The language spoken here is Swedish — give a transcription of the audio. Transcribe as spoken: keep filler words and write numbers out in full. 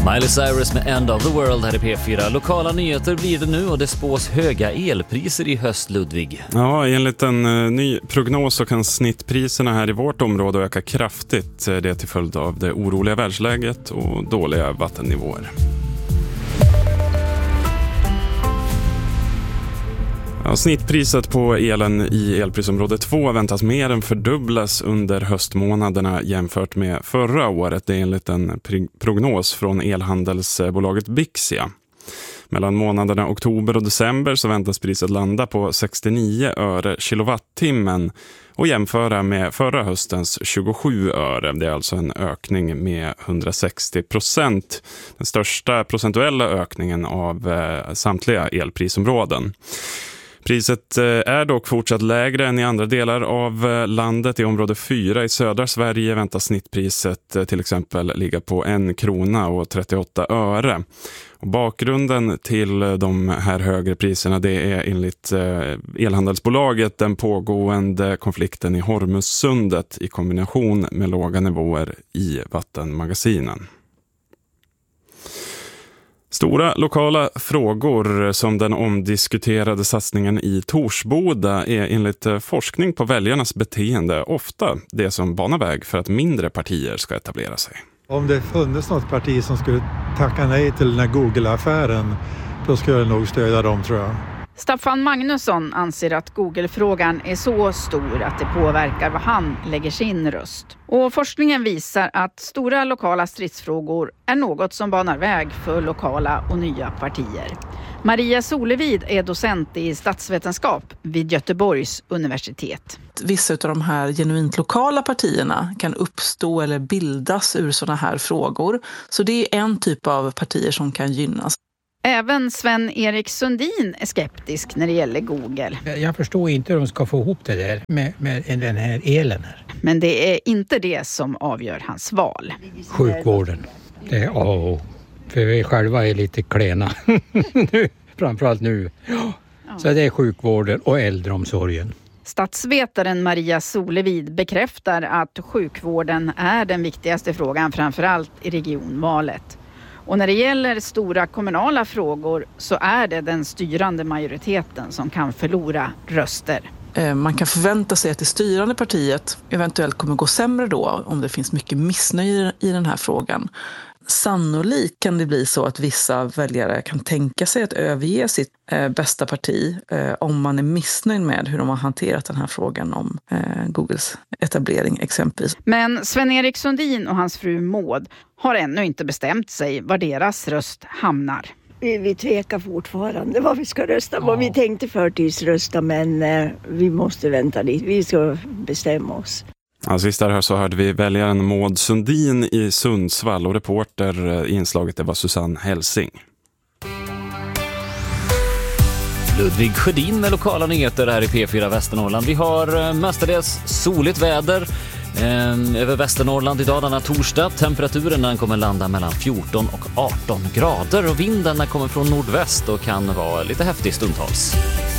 Miley Cyrus med End of the World här i P fyra. Lokala nyheter blir det nu och det spås höga elpriser i höst, Ludvig. Ja, enligt en uh, ny prognos så kan snittpriserna här i vårt område öka kraftigt. Det är till följd av det oroliga världsläget och dåliga vattennivåer. Ja, snittpriset på elen i elprisområde två väntas mer än fördubblas under höstmånaderna jämfört med förra året. Det är enligt en prognos från elhandelsbolaget Bixia. Mellan månaderna oktober och december så väntas priset landa på sextionio öre kilowattimmen och jämföra med förra höstens tjugosju öre. Det är alltså en ökning med hundrasextio procent. Den största procentuella ökningen av eh, samtliga elprisområden. Priset är dock fortsatt lägre än i andra delar av landet. I område fyra i södra Sverige väntas snittpriset till exempel ligga på en krona och trettioåtta öre. Och bakgrunden till de här högre priserna det är enligt elhandelsbolaget den pågående konflikten i Hormuzsundet i kombination med låga nivåer i vattenmagasinen. Stora lokala frågor som den omdiskuterade satsningen i Torsboda är enligt forskning på väljarnas beteende ofta det som banar väg för att mindre partier ska etablera sig. Om det funnits något parti som skulle tacka nej till den här Google-affären, då skulle jag nog stödja dem, tror jag. Staffan Magnusson anser att Google-frågan är så stor att det påverkar vad han lägger sin röst. Och forskningen visar att stora lokala stridsfrågor är något som banar väg för lokala och nya partier. Maria Solevid är docent i statsvetenskap vid Göteborgs universitet. Vissa av de här genuint lokala partierna kan uppstå eller bildas ur sådana här frågor. Så det är en typ av partier som kan gynnas. Även Sven-Erik Sundin är skeptisk när det gäller Google. Jag förstår inte hur de ska få ihop det där med, med den här elen här. Men det är inte det som avgör hans val. Sjukvården, det är A och O. För vi själva är lite klena. nu, framförallt nu. Ja. Så det är sjukvården och äldreomsorgen. Statsvetaren Maria Solevid bekräftar att sjukvården är den viktigaste frågan, framförallt i regionvalet. Och när det gäller stora kommunala frågor så är det den styrande majoriteten som kan förlora röster. Man kan förvänta sig att det styrande partiet eventuellt kommer gå sämre då om det finns mycket missnöje i den här frågan. Sannolikt kan det bli så att vissa väljare kan tänka sig att överge sitt eh, bästa parti eh, om man är missnöjd med hur de har hanterat den här frågan om eh, Googles etablering exempelvis. Men Sven-Erik Sundin och hans fru Maud har ännu inte bestämt sig var deras röst hamnar. Vi, vi tvekar fortfarande vad vi ska rösta på. Ja. Vi tänkte förtidsrösta men eh, vi måste vänta dit. Vi ska bestämma oss. Ja, sist där så hörde vi väljaren Maud Sundin i Sundsvall och reporter i inslaget det var Susanne Helsing. Ludvig Sjödin med lokala nyheter här i P fyra Västernorrland. Vi har mestadels soligt väder eh, över Västernorrland idag denna torsdag. Temperaturen kommer landa mellan fjorton och arton grader och vinden kommer från nordväst och kan vara lite häftig stundtals.